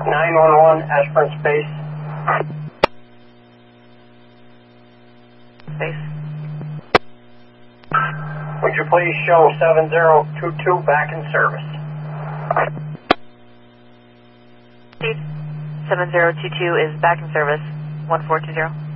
911 Esperance Base. Base. Would you please show 7022 back in service? 7022 is back in service. 1420.